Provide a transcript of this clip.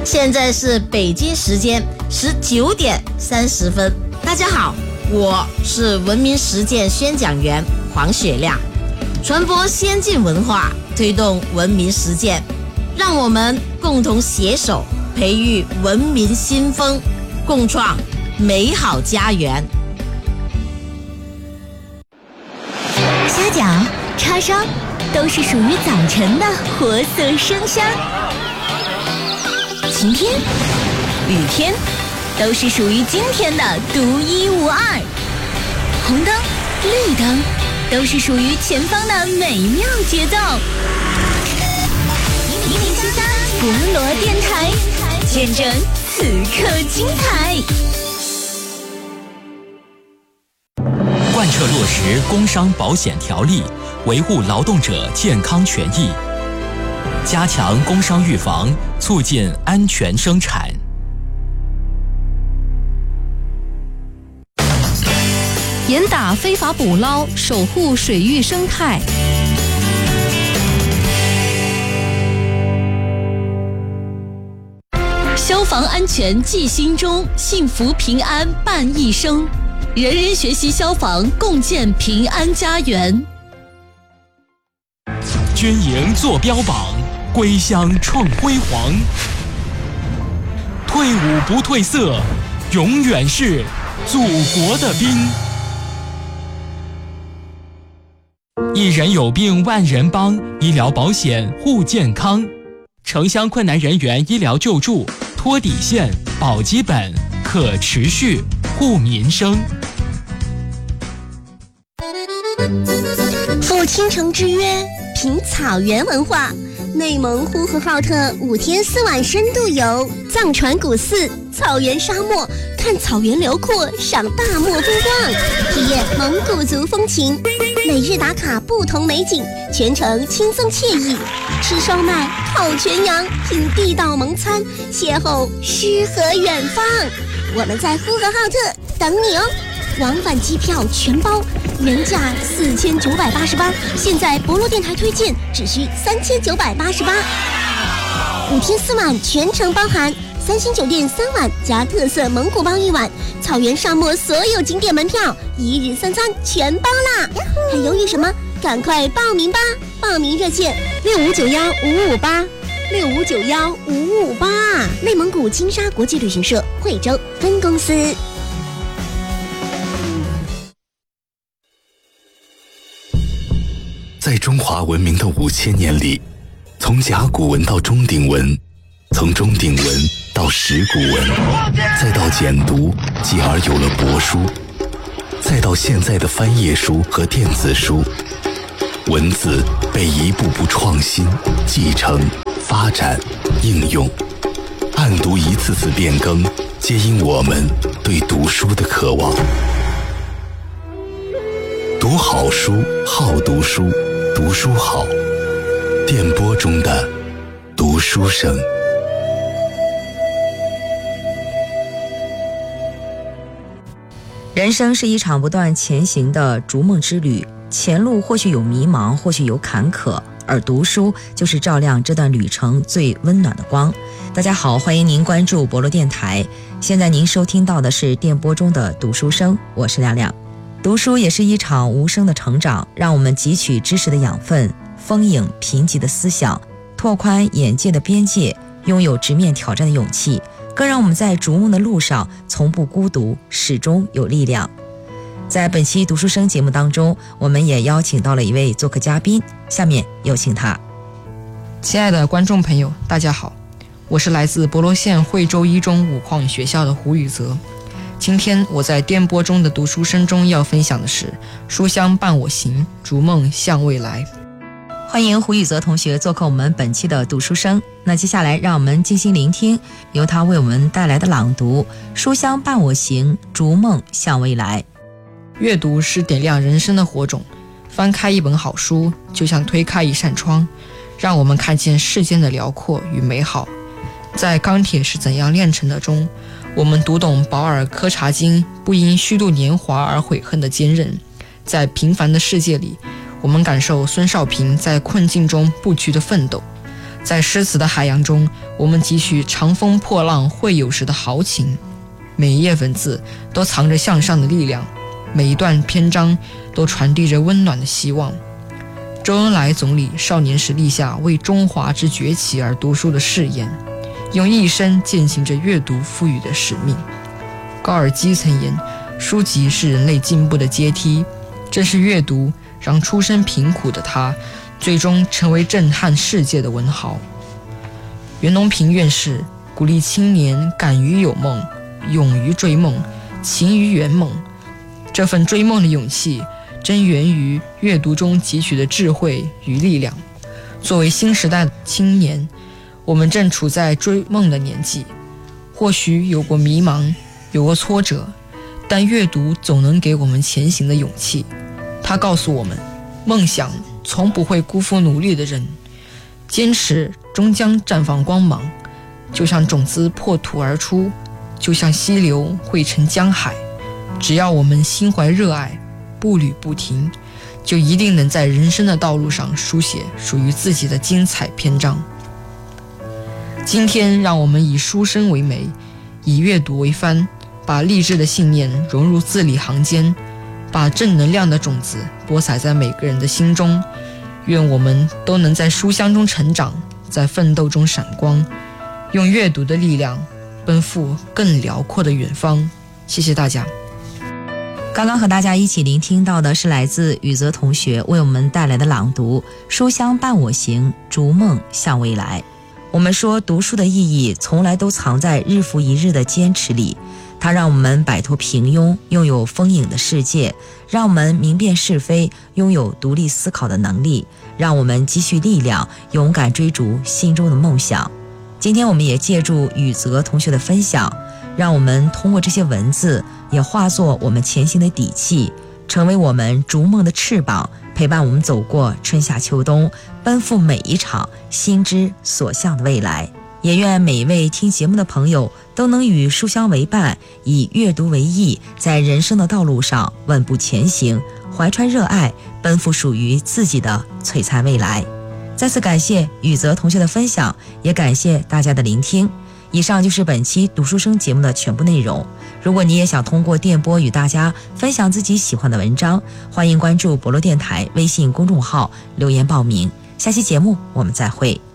现在是北京时间19点30分。大家好，我是文明实践宣讲员黄雪亮，传播先进文化，推动文明实践，让我们共同携手培育文明新风，共创美好家园。 虾饺、叉烧都是属于早晨的活色生香，晴天、雨天都是属于今天的独一无二，红灯、绿灯都是属于前方的美妙节奏。1073博罗电台，见证此刻精彩。 贯彻落实工伤保险条例，维护劳动者健康权益，加强工伤预防，促进安全生产。 严打非法捕捞，守护水域生态。消防安全记心中，幸福平安伴一生。人人学习消防，共建平安家园。 军营做标榜，归乡创辉煌。退伍不褪色，永远是祖国的兵。一人有病万人帮，医疗保险护健康。城乡困难人员医疗救助，托底线，保基本，可持续，护民生。 赴倾城之约，品草原文化。内蒙呼和浩特5天4晚深度游，藏传古寺、草原沙漠，看草原辽阔，赏大漠风光，体验蒙古族风情。每日打卡不同美景，全程轻松惬意。吃烧麦，烤全羊，品地道蒙餐，邂逅诗和远方。我们在呼和浩特等你哦！往返机票全包，原价4988，现在博罗电台推荐只需3988。5天4晚全程包含3星酒店3晚加特色蒙古包1晚，草原沙漠所有景点门票，1日3餐全包啦！还犹豫什么？赶快报名吧！报名热线65915558，65915558，内蒙古金沙国际旅行社惠州分公司。 在中华文明的5000年里，从甲骨文到钟鼎文，从钟鼎文到石鼓文，再到简读，继而有了帛书，再到现在的翻页书和电子书，文字被一步步创新、继承、发展、应用，案牍一次次变更，皆因我们对读书的渴望。读好书，好读书，读书好。电波中的读书声。 人生是一场不断前行的逐梦之旅，前路或许有迷茫，或许有坎坷，而读书就是照亮这段旅程最温暖的光。大家好，欢迎您关注博罗电台，现在您收听到的是电波中的读书声，我是亮亮。读书也是一场无声的成长，让我们汲取知识的养分，丰盈贫瘠的思想，拓宽眼界的边界，拥有直面挑战的勇气，更让我们在逐梦的路上从不孤独，始终有力量。在本期读书声节目当中，我们也邀请到了一位做客嘉宾，下面有请他。 亲爱的观众朋友，大家好，我是来自博罗县惠州一中武矿学校的胡宇泽。今天我在电波中的读书声中要分享的是书香伴我行，逐梦向未来。 欢迎胡宇泽同学做客我们本期的读书声。那接下来让我们静心聆听由他为我们带来的朗读，书香伴我行，逐梦向未来。 阅读是点亮人生的火种，翻开一本好书就像推开一扇窗，让我们看见世间的辽阔与美好。在钢铁是怎样炼成的中，我们读懂保尔柯察金不因虚度年华而悔恨的坚韧。在平凡的世界里，我们感受孙少平在困境中不屈的奋斗。 在诗词的海洋中，我们汲取长风破浪会有时的豪情，每一页文字都藏着向上的力量，每一段篇章都传递着温暖的希望。周恩来总理少年时立下为中华之崛起而读书的誓言，用一生践行着阅读赋予的使命。高尔基曾言，书籍是人类进步的阶梯，正是阅读让出身贫苦的他最终成为震撼世界的文豪。袁隆平院士鼓励青年敢于有梦，勇于追梦，勤于圆梦。这份追梦的勇气真源于阅读中汲取的智慧与力量。作为新时代的青年，我们正处在追梦的年纪，或许有过迷茫，有过挫折，但阅读总能给我们前行的勇气。它告诉我们，梦想从不会辜负努力的人，坚持终将绽放光芒。就像种子破土而出，就像溪流汇成江海，只要我们心怀热爱，步履不停，就一定能在人生的道路上书写属于自己的精彩篇章。今天让我们以书生为媒，以阅读为帆，把励志的信念融入字里行间，把正能量的种子播撒在每个人的心中。愿我们都能在书香中成长，在奋斗中闪光，用阅读的力量奔赴更辽阔的远方。谢谢大家。 刚刚和大家一起聆听到的是来自宇泽同学为我们带来的朗读《书香伴我行，逐梦向未来》。我们说读书的意义从来都藏在日复一日的坚持里，它让我们摆脱平庸，拥有丰盈的世界，让我们明辨是非，拥有独立思考的能力，让我们积蓄力量，勇敢追逐心中的梦想。今天我们也借助宇泽同学的分享，让我们通过这些文字也化作我们前行的底气，成为我们逐梦的翅膀，陪伴我们走过春夏秋冬，奔赴每一场心之所向的未来。也愿每一位听节目的朋友都能与书香为伴，以阅读为翼，在人生的道路上稳步前行，怀揣热爱，奔赴属于自己的璀璨未来。再次感谢宇泽同学的分享，也感谢大家的聆听。以上就是本期读书声节目的全部内容。如果你也想通过电波与大家分享自己喜欢的文章，欢迎关注博洛电台微信公众号留言报名。下期节目我们再会。